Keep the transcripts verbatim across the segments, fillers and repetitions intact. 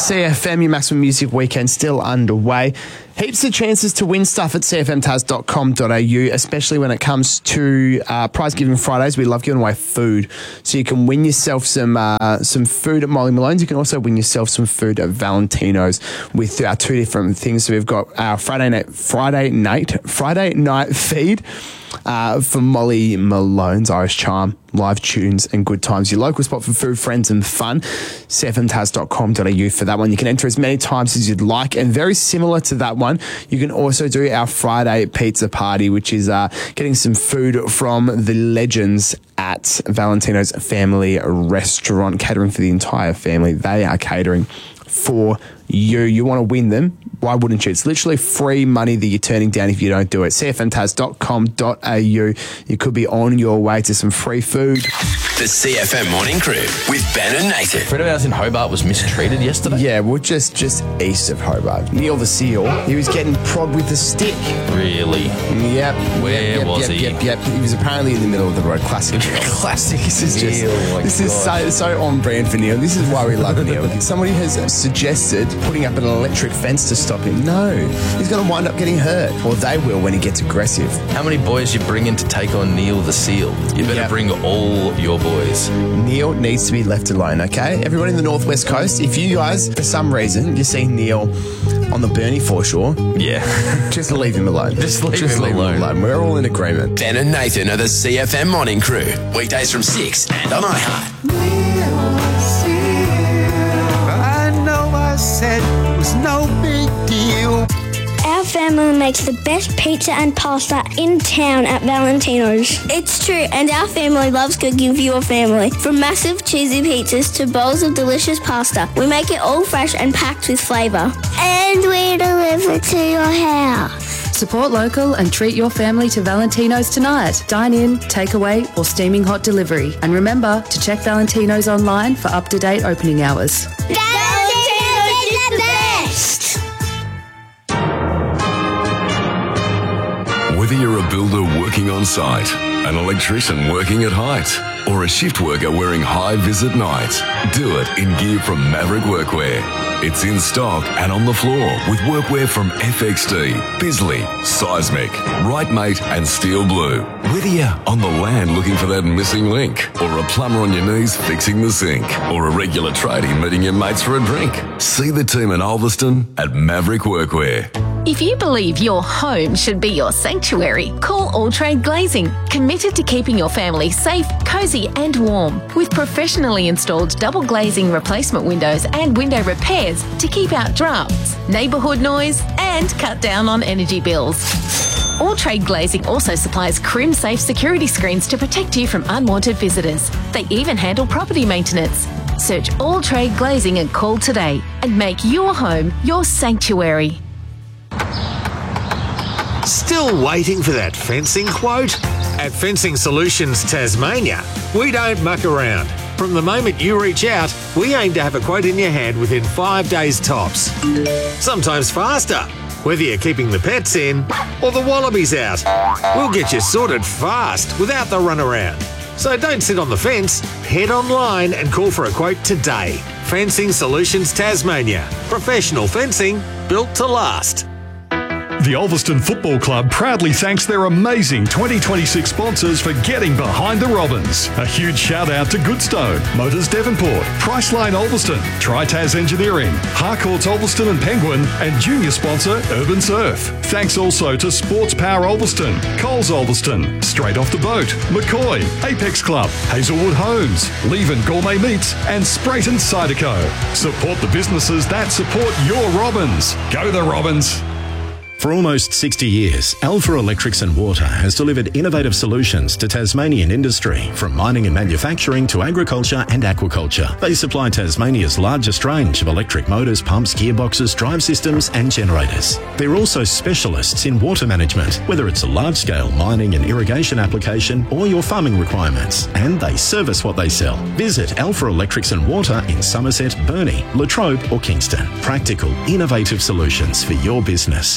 C F M, your maximum music weekend still underway. Heaps of chances to win stuff at c f m taz dot com dot a u, especially when it comes to uh, prize giving Fridays. We love giving away food. So you can win yourself some uh, some food at Molly Malone's. You can also win yourself some food at Valentino's with our two different things. So we've got our Friday night, Friday night, Friday night feed uh, for Molly Malone's Irish Charm, live tunes and good times. Your local spot for food, friends and fun. c f m taz dot com dot a u for that one. You can enter as many times as you'd like. And very similar to that one, you can also do our Friday pizza party, which is uh, getting some food from the legends at Valentino's Family Restaurant, catering for the entire family. They are catering for you. You want to win them? Why wouldn't you? It's literally free money that you're turning down if you don't do it. c f m taz dot com dot a u. You could be on your way to some free food. The C F M Morning Crew with Ben and Nathan. A friend of ours in Hobart was mistreated yesterday. Yeah, well, just just east of Hobart. Neil the Seal. He was getting prodded with a stick. Really? Yep. Where yep, was yep, he? Yep, yep. He was apparently in the middle of the road. Classic. Classic. This is just. Oh this is so so on brand for Neil. This is why we love Neil. Somebody has suggested putting up an electric fence to stop him. No, he's going to wind up getting hurt, or they will when he gets aggressive. How many boys you bring in to take on Neil the Seal? You better Yep. bring all your boys. Neil needs to be left alone, okay? Everyone in the Northwest Coast, if you guys, for some reason, you see Neil on the Burnie foreshore, Yeah. just leave him alone. Just leave just him leave alone. him alone. We're all in agreement. Ben and Nathan are the C F M Morning Crew. Weekdays from six and on iHeart. I know I said it was no big deal. Our family makes the best pizza and pasta in town at Valentino's. It's true, and our family loves cooking for your family. From massive cheesy pizzas to bowls of delicious pasta, we make it all fresh and packed with flavour. And we deliver to your house. Support local and treat your family to Valentino's tonight. Dine in, takeaway or steaming hot delivery. And remember to check Valentino's online for up-to-date opening hours. Valentino's is the best! Whether you're a builder working on site, an electrician working at height, or a shift worker wearing high-vis at night, do it in gear from Maverick Workwear. It's in stock and on the floor with workwear from F X D, Bisley, Seismic, Rightmate and Steel Blue. Whether you're on the land looking for that missing link, or a plumber on your knees fixing the sink, or a regular tradie meeting your mates for a drink, see the team in Ulverston at Maverick Workwear. If you believe your home should be your sanctuary, call All Trade Glazing, committed to keeping your family safe, cosy and warm, with professionally installed double glazing replacement windows and window repairs to keep out drafts, neighbourhood noise and cut down on energy bills. All Trade Glazing also supplies Crim-safe security screens to protect you from unwanted visitors. They even handle property maintenance. Search All Trade Glazing and call today and make your home your sanctuary. Still waiting for that fencing quote? At Fencing Solutions Tasmania, we don't muck around. From the moment you reach out, we aim to have a quote in your hand within five days tops. Sometimes faster, whether you're keeping the pets in or the wallabies out. We'll get you sorted fast without the runaround. So don't sit on the fence, head online and call for a quote today. Fencing Solutions Tasmania. Professional fencing built to last. The Ulverston Football Club proudly thanks their amazing twenty twenty-six sponsors for getting behind the Robins. A huge shout out to Goodstone, Motors Devonport, Priceline Ulverston, Tritaz Engineering, Harcourts Ulverston and Penguin, and junior sponsor Urban Surf. Thanks also to Sports Power Ulverston, Coles Ulverston, Straight Off the Boat, McCoy, Apex Club, Hazelwood Homes, Leven Gourmet Meats, and Sprayton Ciderco. Support the businesses that support your Robins. Go the Robins! For almost sixty years, Alpha Electrics and Water has delivered innovative solutions to Tasmanian industry, from mining and manufacturing to agriculture and aquaculture. They supply Tasmania's largest range of electric motors, pumps, gearboxes, drive systems and generators. They're also specialists in water management, whether it's a large-scale mining and irrigation application or your farming requirements, and they service what they sell. Visit Alpha Electrics and Water in Somerset, Burnie, Latrobe or Kingston. Practical, innovative solutions for your business.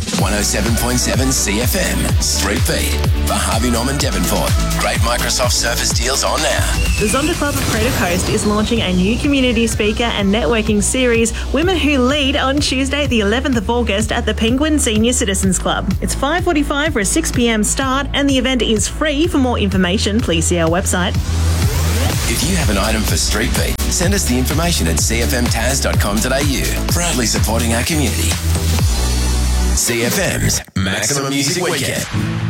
one oh seven point seven C F M, Street Beat, for Harvey Norman Devonport. Great Microsoft Surface deals on now. The Zonda Club of Crater Coast is launching a new community speaker and networking series, Women Who Lead, on Tuesday the eleventh of August at the Penguin Senior Citizens Club. It's five forty-five for a six p.m. start and the event is free. For more information, please see our website. If you have an item for Street Beat, send us the information at c f m taz dot com dot a u. Proudly supporting our community. C F M's Maximum Music Weekend.